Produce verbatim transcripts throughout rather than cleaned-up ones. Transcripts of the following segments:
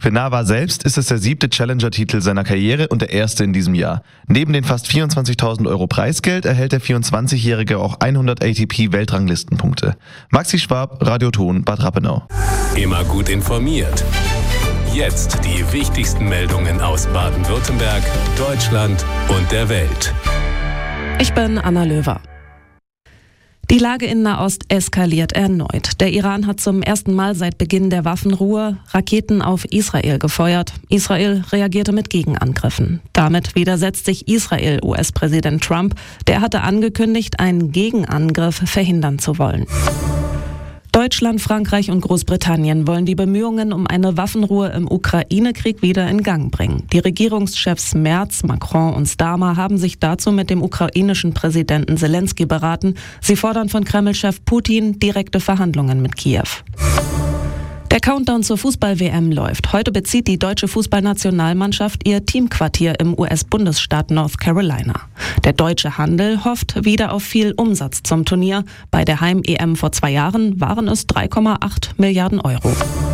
Für Nava selbst ist es der siebte Challenger-Titel seiner Karriere und der erste in diesem Jahr. Neben den fast vierundzwanzigtausend Euro Preisgeld erhält der vierundzwanzigjährige auch hundert A T P-Weltranglistenpunkte. Maxi Schwab, Radio Ton, Bad Rappenau. Immer gut informiert. Jetzt die wichtigsten Meldungen aus Baden-Württemberg, Deutschland und der Welt. Ich bin Anna Löwer. Die Lage in Nahost eskaliert erneut. Der Iran hat zum ersten Mal seit Beginn der Waffenruhe Raketen auf Israel gefeuert. Israel reagierte mit Gegenangriffen. Damit widersetzt sich Israel U S-Präsident Trump. Der hatte angekündigt, einen Gegenangriff verhindern zu wollen. Deutschland, Frankreich und Großbritannien wollen die Bemühungen um eine Waffenruhe im Ukraine-Krieg wieder in Gang bringen. Die Regierungschefs Merz, Macron und Starmer haben sich dazu mit dem ukrainischen Präsidenten Zelensky beraten. Sie fordern von Kreml-Chef Putin direkte Verhandlungen mit Kiew. Der Countdown zur Fußball-W M läuft. Heute bezieht die deutsche Fußballnationalmannschaft ihr Teamquartier im U S-Bundesstaat North Carolina. Der deutsche Handel hofft wieder auf viel Umsatz zum Turnier. Bei der Heim-E M vor zwei Jahren waren es drei Komma acht Milliarden Euro.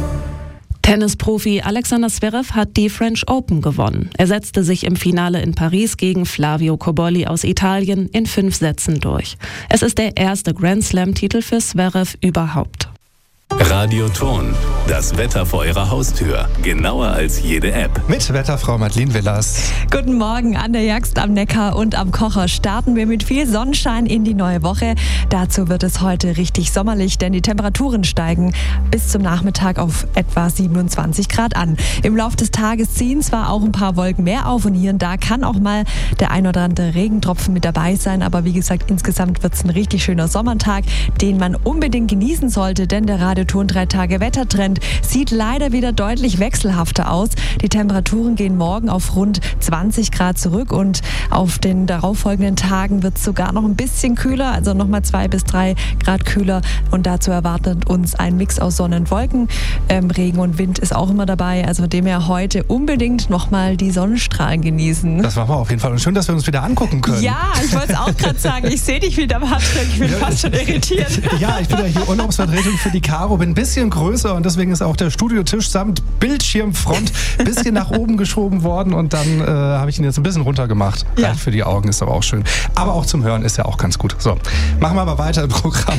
Tennisprofi Alexander Zverev hat die French Open gewonnen. Er setzte sich im Finale in Paris gegen Flavio Cobolli aus Italien in fünf Sätzen durch. Es ist der erste Grand Slam-Titel für Zverev überhaupt. Radio Ton, das Wetter vor Ihrer Haustür. Genauer als jede App. Mit Wetterfrau Madeleine Willers. Guten Morgen an der Jagst, am Neckar und am Kocher. Starten wir mit viel Sonnenschein in die neue Woche. Dazu wird es heute richtig sommerlich, denn die Temperaturen steigen bis zum Nachmittag auf etwa siebenundzwanzig Grad an. Im Laufe des Tages ziehen zwar auch ein paar Wolken mehr auf und hier und da kann auch mal der ein oder andere Regentropfen mit dabei sein. Aber wie gesagt, insgesamt wird es ein richtig schöner Sommertag, den man unbedingt genießen sollte, denn der Radio Ton drei Tage Wettertrend sieht leider wieder deutlich wechselhafter aus. Die Temperaturen gehen morgen auf rund zwanzig Grad zurück und auf den darauffolgenden Tagen wird es sogar noch ein bisschen kühler, also nochmal zwei bis drei Grad kühler und dazu erwartet uns ein Mix aus Sonne und Wolken. Ähm, Regen und Wind ist auch immer dabei, also von dem her heute unbedingt nochmal die Sonnenstrahlen genießen. Das machen wir auf jeden Fall und schön, dass wir uns wieder angucken können. Ja, ich wollte es auch gerade sagen, ich sehe dich wieder, Patrick, ich bin ja, fast schon irritiert. Ja, ich bin ja hier Urlaubsvertretung für die Caro, bin ein bisschen größer und deswegen ist auch der Studiotisch samt Bildschirmfront ein bisschen nach oben geschoben worden und dann äh, habe ich ihn jetzt ein bisschen runtergemacht. Ja. Reicht für die Augen, ist aber auch schön. Aber auch zum Hören ist ja auch ganz gut. So, machen wir aber weiter im Programm.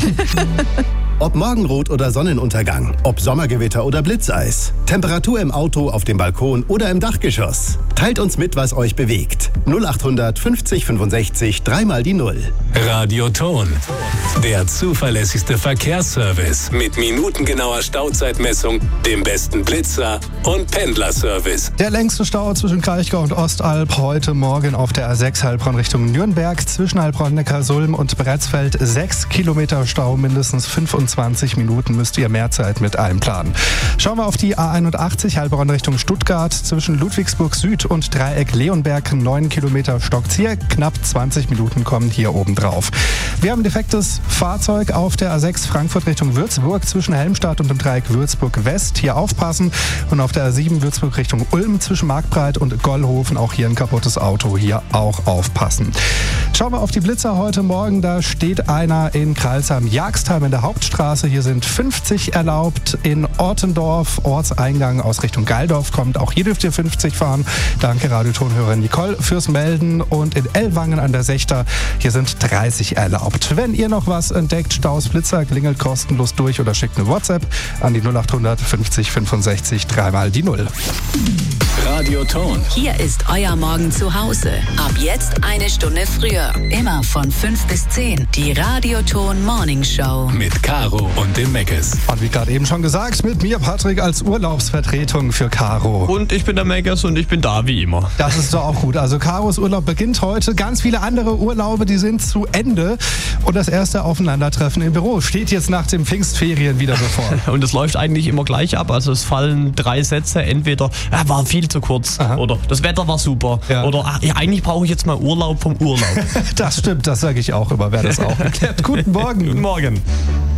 Ob Morgenrot oder Sonnenuntergang, ob Sommergewitter oder Blitzeis, Temperatur im Auto, auf dem Balkon oder im Dachgeschoss. Teilt uns mit, was euch bewegt. null achthundert fünfzig fünfundsechzig, dreimal die Null. Radio Ton, der zuverlässigste Verkehrsservice mit minutengenauer Stauzeitmessung, dem besten Blitzer und Pendlerservice. Der längste Stau zwischen Kraichgau und Ostalb heute Morgen auf der A sechs Heilbronn Richtung Nürnberg. Zwischen Heilbronn, Neckarsulm und Bretzfeld sechs Kilometer Stau, mindestens fünfundzwanzig Minuten müsst ihr mehr Zeit mit einplanen. Schauen wir auf die A einundachtzig Heilbronn Richtung Stuttgart. Zwischen Ludwigsburg Süd und Dreieck Leonberg neun Kilometer Stockzier. Knapp zwanzig Minuten kommen hier oben drauf. Wir haben ein defektes Fahrzeug auf der A sechs Frankfurt Richtung Würzburg zwischen Helmstadt und dem Dreieck Würzburg West. Hier aufpassen. Und auf der A sieben Würzburg Richtung Ulm zwischen Marktbreit und Gollhofen auch hier ein kaputtes Auto. Hier auch aufpassen. Schauen wir auf die Blitzer heute Morgen. Da steht einer in Kreilsheim-Jagstheim in der Hauptstraße. Hier sind fünfzig erlaubt. In Ortendorf, Ortseingang aus Richtung Geildorf kommt. Auch hier dürft ihr fünfzig fahren. Danke Radiotonhörerin Nicole fürs Melden. Und in Ellwangen an der Sechter, hier sind dreißig erlaubt. Wenn ihr noch was entdeckt, Staus, Blitzer, klingelt kostenlos durch oder schickt eine WhatsApp an die null achthundert fünfzig fünfundsechzig, dreimal die Null. Radio Ton. Hier ist euer Morgen zu Hause. Ab jetzt eine Stunde früher. Immer von fünf bis zehn. Die Radio Ton Morning Show. Mit Caro und dem Meckes. Und wie gerade eben schon gesagt, mit mir Patrick als Urlaubsvertretung für Caro. Und ich bin der Meckes und ich bin da wie immer. Das ist doch auch gut. Also Caros Urlaub beginnt heute. Ganz viele andere Urlaube, die sind zu Ende. Und das erste Aufeinandertreffen im Büro steht jetzt nach den Pfingstferien wieder bevor. Und es läuft eigentlich immer gleich ab. Also es fallen drei Sätze. Entweder, ja, war viel zu kurz. Aha. Oder das Wetter war super. Ja. Oder ach, ja, eigentlich brauche ich jetzt mal Urlaub vom Urlaub. Das stimmt, das sage ich auch immer. Wer das auch erklärt. Guten Morgen. Guten Morgen.